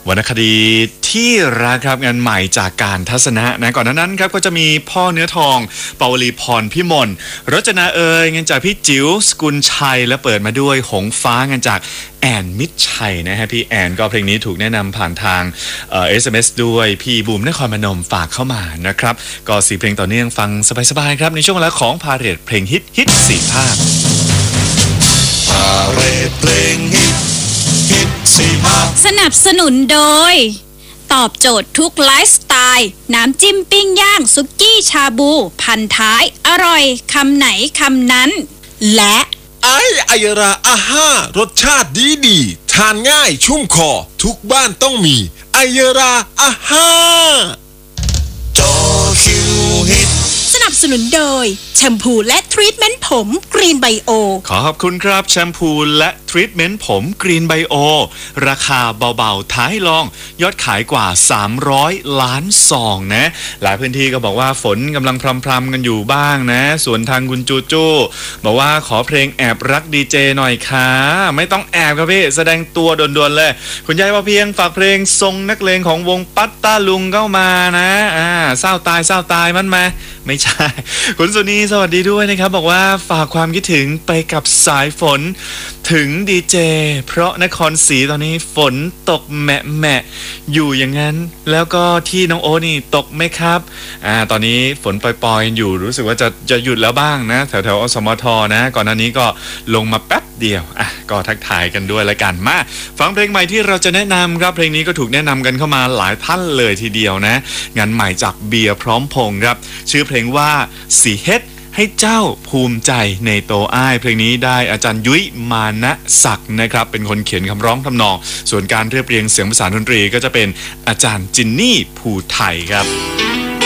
วรรณคดีที่รักครับงานใหม่จากการทัศนะก่อนหน้านั้นครับก็จะมีพ่อเนื้อทองปวลีพรพิมลรจนางานจากพี่จิ๋วสกุลชัยและเปิดมาด้วยหงฟ้างานจากแอนมิตรชัยนะฮะพี่แอนก็เพลงนี้ถูกแนะนำผ่านทางSMS ด้วยพี่บูมนครพนมฝากเข้ามานะครับก็4เพลงต่อเนื่องฟังสบายๆครับในช่วงเวลาของพาเรดเพลงฮิต4ภาคพาเรดเพลงฮิต4ภาคสนับสนุนโดยตอบโจทย์ทุกไลฟ์สไตล์น้ำจิ้มปิ้งย่างสุกี้ชาบูพันท้ายอร่อยคำไหนคำนั้นและไอยราอาห้ารสชาติดีทานง่ายชุ่มคอทุกบ้านต้องมีไอยราอาห้าจอคิวฮิตสนับสนุนโดยแชมพูและทรีทเมนต์ผมกรีนไบโอขอบคุณครับแชมพูและทรีทเมนต์ผมกรีนไบโอราคาเบาๆท้ายลองยอดขายกว่า300ล้านซองนะหลายพื้นที่ก็บอกว่าฝนกำลังพรำๆกันอยู่บ้างนะส่วนทางคุณจูจูบอกว่าขอเพลงแอบรักดีเจหน่อยค่ะไม่ต้องแอบครับพี่แสดงตัวด่วนๆเลยคุณยายว่าเพียงฝากเพลงทรงนักเลงของวงปัตตาลุงเข้ามานะเศร้าตายมันมาไม่ใช่คุณสุนีสวัสดีด้วยนะครับบอกว่าฝากความคิดถึงไปกับสายฝนถึงดีเจเพราะนครศรีตอนนี้ฝนตกแหมะอยู่อย่างนั้นแล้วก็ที่น้องโอนี่ตกไหมครับตอนนี้ฝนปล่อยๆอยู่รู้สึกว่าจะหยุดแล้วบ้างนะแถวอสมทนะก่อนหน้านี้ก็ลงมาแป๊บเดียวก็ทักทายกันด้วยละกันมาฟังเพลงใหม่ที่เราจะแนะนำครับเพลงนี้ก็ถูกแนะนำกันเข้ามาหลายท่านเลยทีเดียวนะงานใหม่จากเบียร์พร้อมพงษ์ครับชื่อเพลงว่าสีเฮ็ดให้เจ้าภูมิใจในโตอ้ายเพลงนี้ได้อาจารย์ยุ้ยมานะศักดิ์นะครับเป็นคนเขียนคำร้องทำนองส่วนการเรียบเรียงเสียงประสานดนตรีก็จะเป็นอาจารย์จินนี่ภูไทยครับ